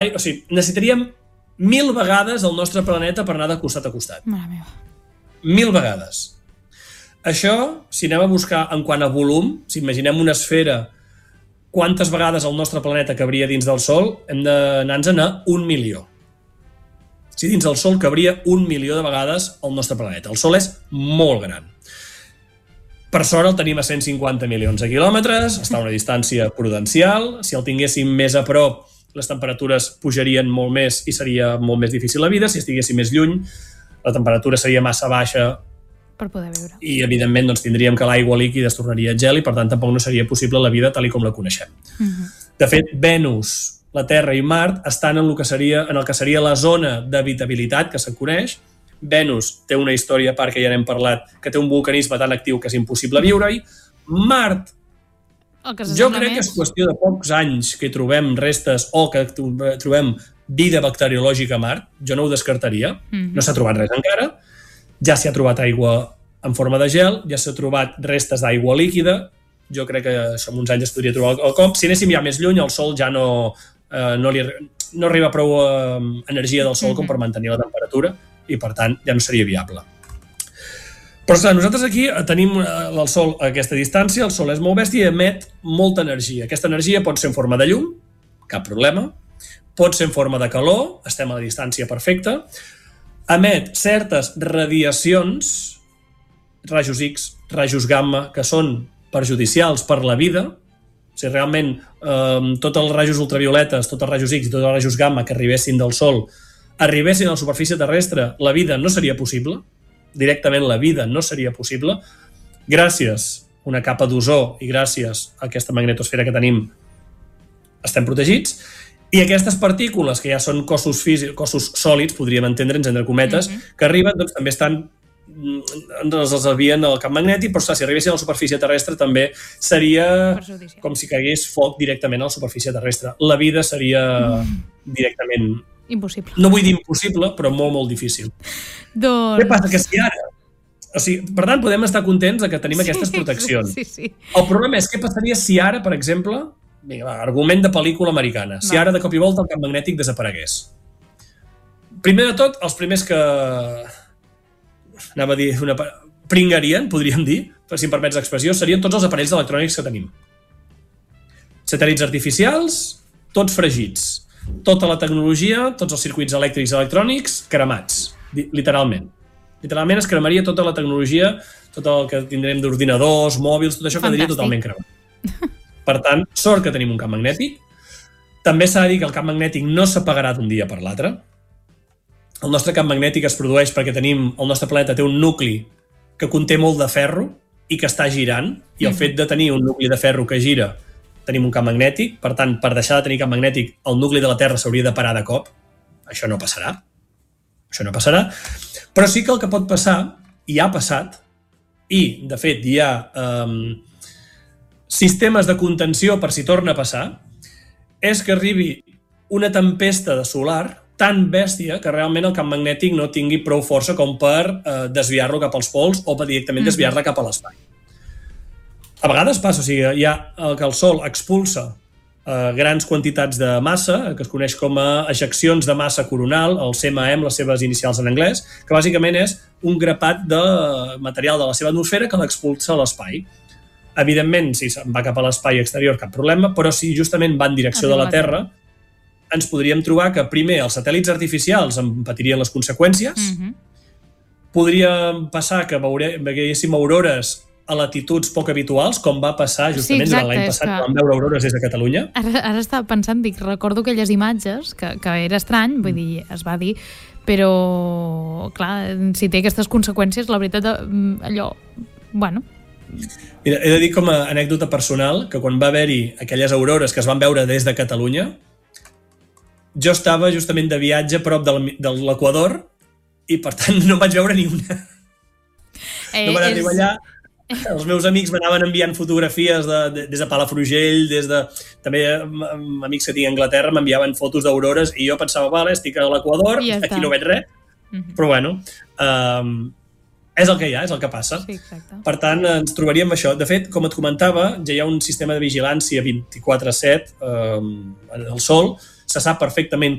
o sigui, necessitaríem 1.000 vegades el nostre planeta per anar de costat a costat. Mare meva. 1.000 vegades. Això, si anem a buscar en quant a volum, si imaginem una esfera, quantes vegades el nostre planeta cabria dins del Sol, hem d'anar-nos a 1 milió. Si dins del Sol cabria 1 milió de vegades el nostre planeta. El Sol és molt gran. Per sort el tenim a 150 milions de quilòmetres, està a una distància prudencial. Si el tinguéssim més a prop, les temperatures pujarien molt més i seria molt més difícil la vida. Si estiguéssim més lluny, la temperatura seria massa baixa per poder viure. I, evidentment, doncs, tindríem que l'aigua líquida es tornaria gel i, per tant, tampoc no seria possible la vida tal com la coneixem. De fet, Venus, la Terra i Mart estan en el que seria la zona d'habitabilitat que se'n coneix. Venus té una història a part que ja n'hem parlat, que té un vulcanisme tan actiu que és impossible viure-hi. Mart, jo crec que és qüestió de pocs anys que trobem restes o que trobem vida bacteriològica a Mart. Jo no ho descartaria. No s'ha trobat res encara. Ja s'hi ha trobat aigua en forma de gel, ja s'ha trobat restes d'aigua líquida. Jo crec que això en uns anys es podria trobar al cop. Si anéssim ja més lluny, el Sol ja no arriba prou energia del Sol com per mantenir la temperatura i, per tant, ja no seria viable. Però, clar, nosaltres aquí tenim el Sol a aquesta distància, el Sol és molt bèstia i emet molta energia. Aquesta energia pot ser en forma de llum, cap problema, pot ser en forma de calor, estem a la distància perfecta, emet certes radiacions, rajos X, rajos gamma, que són perjudicials per la vida. O sigui, realment, tots els rajos ultravioletes, tots els rajos X i tots els rajos gamma que arribessin del Sol arribessin a la superfície terrestre, la vida no seria possible. Directament la vida no seria possible. Gràcies a una capa d'ozó i gràcies a aquesta magnetosfera que tenim estem protegits. I aquestes partícules, que ja són cossos sòlids, podríem entendre'ns entre cometes, que arriben, doncs també ens els envien al camp magnètic, però si arribessin a la superfície terrestre també seria com si caigués foc directament a la superfície terrestre. La vida seria directament... impossible. No vull dir impossible, però molt, molt difícil. Què passa? Que si ara... O sigui, per tant, podem estar contents que tenim aquestes proteccions. Sí. El problema és què passaria si ara, per exemple, argument de pel·lícula americana, si ara de cop i volta el camp magnètic desaparegués. Primer de tot, els primers que... anava a dir... pringarien, podríem dir, si em permets l'expressió, serien tots els aparells electrònics que tenim. Satèl·lits artificials, tots fregits. Tota la tecnologia, tots els circuits elèctrics i electrònics cremats, literalment. Literalment es cremaria tota la tecnologia, tot el que tindrem d'ordinadors, mòbils, tot això quedaria totalment cremat. Per tant, sort que tenim un camp magnètic. També s'ha de dir que el camp magnètic no s'apagarà d'un dia per l'altre. El nostre camp magnètic es produeix perquè el nostre planeta té un nucli que conté molt de ferro i que està girant, i el fet de tenir un nucli de ferro que gira tenim un camp magnètic, per tant, per deixar de tenir camp magnètic, el nucli de la Terra s'hauria de parar de cop. Això no passarà. Però sí que el que pot passar, i ha passat, i, de fet, hi ha sistemes de contenció per si torna a passar, és que arribi una tempesta de solar tan bèstia que realment el camp magnètic no tingui prou força com per desviar-lo cap als pols o per directament desviar-la cap a l'espai. A vegades passa, o sigui, hi ha que el Sol expulsa grans quantitats de massa, que es coneix com a ejeccions de massa coronal, el CMM, les seves inicials en anglès, que bàsicament és un grapat de material de la seva atmosfera que l'expulsa a l'espai. Evidentment, si se'n va cap a l'espai exterior, cap problema, però si justament va en direcció de la Terra, ens podríem trobar que primer els satèl·lits artificials en patirien les conseqüències, podria passar que veiéssim aurores a latituds poc habituals, com va passar justament durant l'any passat, que vam veure aurores des de Catalunya. Ara estava pensant, recordo aquelles imatges, que era estrany, vull dir, es va dir, però, clar, si té aquestes conseqüències, la veritat, allò, bueno... Mira, he de dir com a anècdota personal que quan va haver-hi aquelles aurores que es van veure des de Catalunya, jo estava justament de viatge a prop de l'Equador i, per tant, no vaig veure ni una. No van arribar allà. Els meus amics m'anaven enviant fotografies des de Palafrugell, també amics que tinc a Anglaterra m'enviaven fotos d'aurores i jo pensava, vale, estic a l'Equador, aquí no veig res, però bueno, és el que hi ha, és el que passa. Sí, exacte. Per tant, ens trobaríem això. De fet, com et comentava, ja hi ha un sistema de vigilància 24/7 al Sol, se sap perfectament